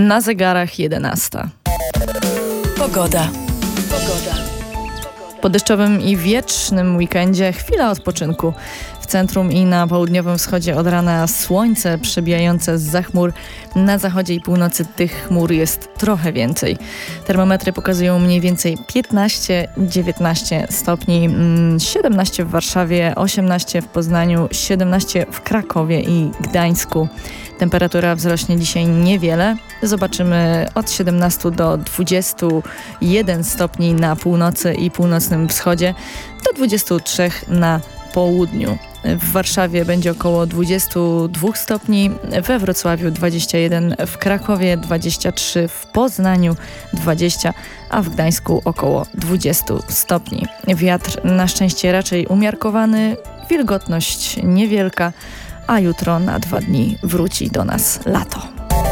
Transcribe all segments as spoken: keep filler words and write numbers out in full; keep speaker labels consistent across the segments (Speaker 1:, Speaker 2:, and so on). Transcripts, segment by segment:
Speaker 1: Na zegarach jedenasta.
Speaker 2: Pogoda. Pogoda.
Speaker 1: Po deszczowym i wiecznym weekendzie chwila odpoczynku. W centrum i na południowym wschodzie od rana słońce przebijające zza chmur. Na zachodzie i północy tych chmur jest trochę więcej. Termometry pokazują mniej więcej piętnaście dziewiętnaście stopni, siedemnaście w Warszawie, osiemnaście w Poznaniu, siedemnaście w Krakowie i Gdańsku. Temperatura wzrośnie dzisiaj niewiele. Zobaczymy od siedemnastu do dwudziestu jeden stopni na północy i północnym wschodzie, do dwudziestu trzech na południu. W Warszawie będzie około dwudziestu dwóch stopni, we Wrocławiu dwadzieścia jeden, w Krakowie dwadzieścia trzy, w Poznaniu dwadzieścia, a w Gdańsku około dwadzieścia stopni. Wiatr na szczęście raczej umiarkowany, wilgotność niewielka, a jutro na dwa dni wróci do nas lato.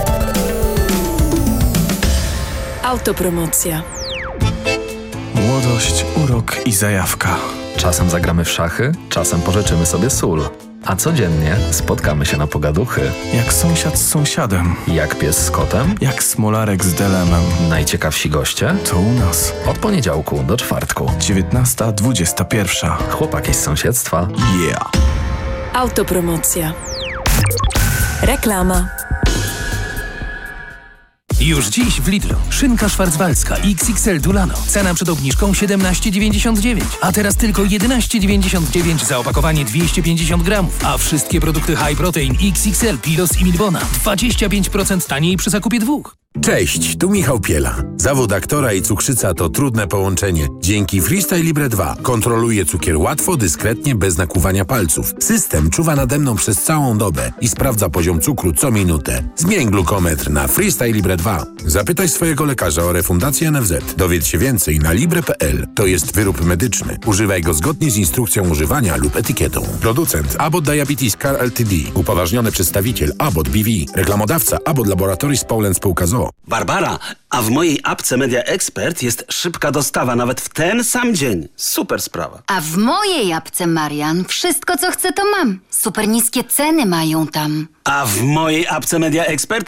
Speaker 2: Autopromocja.
Speaker 3: Młodość, urok i zajawka.
Speaker 4: Czasem zagramy w szachy, czasem pożyczymy sobie sól. A codziennie spotkamy się na pogaduchy.
Speaker 3: Jak sąsiad z sąsiadem.
Speaker 4: Jak pies z kotem.
Speaker 3: Jak smolarek z delemem.
Speaker 4: Najciekawsi goście
Speaker 3: To u nas.
Speaker 4: od poniedziałku do czwartku.
Speaker 3: dziewiętnasta dwadzieścia jeden.
Speaker 4: Chłopaki z sąsiedztwa.
Speaker 3: Yeah.
Speaker 2: Autopromocja. Reklama.
Speaker 5: Już dziś w Lidlu. Szynka szwarcwaldzka X X L Dulano. Cena przed obniżką siedemnaście dziewięćdziesiąt dziewięć, a teraz tylko jedenaście dziewięćdziesiąt dziewięć za opakowanie dwieście pięćdziesiąt gramów. A wszystkie produkty High Protein X X L, Pilos i Milbona dwadzieścia pięć procent taniej przy zakupie dwóch.
Speaker 6: Cześć, tu Michał Piela. Zawód aktora i cukrzyca to trudne połączenie. Dzięki Freestyle Libre dwa kontroluję cukier łatwo, dyskretnie, bez nakłuwania palców. System czuwa nade mną przez całą dobę i sprawdza poziom cukru co minutę. Zmień glukometr na Freestyle Libre dwa. Zapytaj swojego lekarza o refundację N F Z. Dowiedz się więcej na libre kropka p l. To jest wyrób medyczny. Używaj go zgodnie z instrukcją używania lub etykietą. Producent Abbott Diabetes Care Ltd. Upoważniony przedstawiciel Abbott B V. Reklamodawca Abbott Laboratories Poland Spółka z o o.
Speaker 7: Barbara, a w mojej apce Media Expert jest szybka dostawa nawet w ten sam dzień. Super sprawa.
Speaker 8: A w mojej apce, Marian, wszystko co chcę to mam. Super niskie ceny mają tam.
Speaker 7: A w mojej apce Media Expert